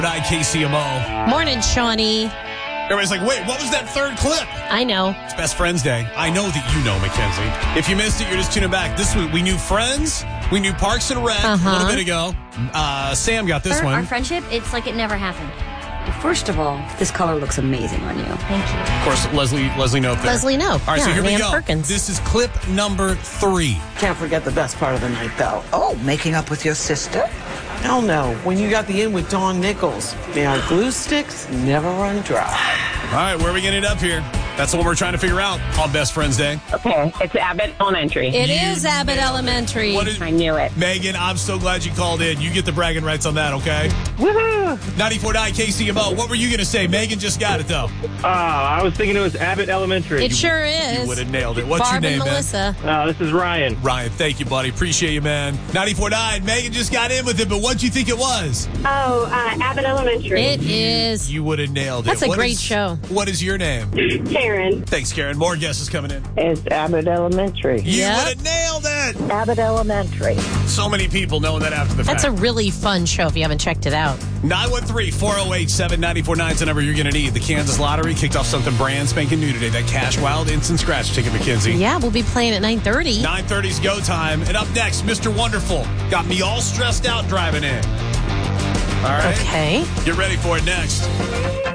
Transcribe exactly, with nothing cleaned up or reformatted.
K C M O. Morning, Shawnee. Everybody's like, wait, what was that third clip? I know. It's Best Friends Day. I know that you know, Mackenzie. If you missed it, you're just tuning back. This week, we knew Friends. We knew Parks and Rec uh-huh. a little bit ago. Uh, Sam got this our, one. Our friendship, it's like it never happened. First of all, this color looks amazing on you. Thank you. Of course, Leslie Leslie Knope there. Leslie Knope. All right, yeah, so here Nan we go. Perkins. This is clip number three. Can't forget the best part of the night, though. Oh, making up with your sister? Hell no. When you got the in with Dawn Nichols. May our glue sticks never run dry. All right, where are we getting it up here? That's the one we're trying to figure out on Best Friends Day. Okay, it's Abbott Elementary. It You is Abbott nailed it. Elementary. What is, I knew it. Megan, I'm so glad you called in. You get the bragging rights on that, okay? Woohoo! ninety-four point nine K C M O. What were you going to say? Megan just got it, though. Uh, I was thinking it was Abbott Elementary. It sure is. You would have nailed it. What's Barb your name, and man? Melissa. Uh, this is Ryan. Ryan, thank you, buddy. Appreciate you, man. ninety-four point nine. Megan just got in with it, but what'd you think it was? Oh, uh, Abbott Elementary. It is. You would have nailed it. That's a What great is- show. What is your name? Karen. Thanks, Karen. More guesses coming in. It's Abbott Elementary. You Yep. would have nailed it. Abbott Elementary. So many people knowing that after the That's a fact. really fun show if you haven't checked it out. nine one three, four oh eight, seven nine four nine is the number you're going to need. The Kansas Lottery kicked off something brand spanking new today. That Cash Wild Instant Scratch ticket, Mackenzie. Yeah, we'll be playing at nine thirty. nine thirty's go time. And up next, Mister Wonderful. Got me all stressed out driving in. All right. Okay. Get ready for it next.